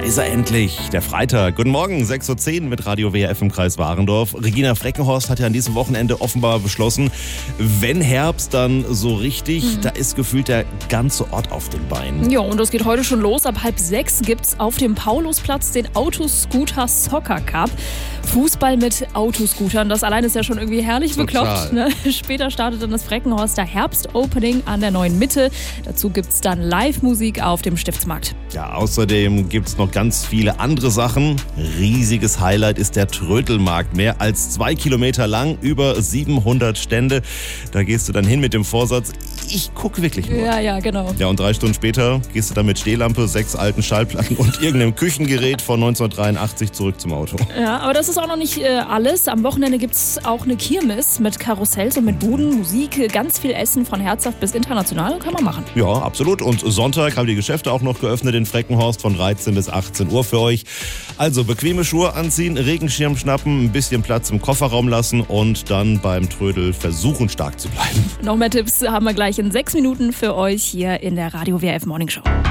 ist er endlich, der Freitag. Guten Morgen, 6.10 Uhr mit Radio WRF im Kreis Warendorf. Regina Freckenhorst hat ja an diesem Wochenende offenbar beschlossen, wenn Herbst, dann so richtig. Da ist gefühlt der ganze Ort auf den Beinen. Ja, und das geht heute schon los. Ab 5:30 gibt's auf dem Paulusplatz den Autoscooter Soccer Cup. Fußball mit Autoscootern, das allein ist ja schon irgendwie herrlich bekloppt. Ne? Später startet dann das Freckenhorster Herbst-Opening an der Neuen Mitte. Dazu gibt's dann Live-Musik auf dem Stiftsmarkt. Ja, außerdem gibt's noch ganz viele andere Sachen. Riesiges Highlight ist der Trödelmarkt. Mehr als 2 Kilometer lang, über 700 Stände. Da gehst du dann hin mit dem Vorsatz, ich gucke wirklich nur. Ja, genau. Ja, und 3 Stunden später gehst du dann mit Stehlampe, 6 alten Schallplatten und irgendeinem Küchengerät von 1983 zurück zum Auto. Ja, aber das ist auch noch nicht alles. Am Wochenende gibt's auch eine Kirmes mit Karussells und mit Buden, Musik, ganz viel Essen von herzhaft bis international. Kann man machen. Ja, absolut. Und Sonntag haben die Geschäfte auch noch geöffnet in Freckenhorst von 13 bis 18 Uhr für euch. Also bequeme Schuhe anziehen, Regenschirm schnappen, ein bisschen Platz im Kofferraum lassen und dann beim Trödel versuchen, stark zu bleiben. Noch mehr Tipps haben wir gleich in 6 Minuten für euch hier in der Radio WRF Morning Show.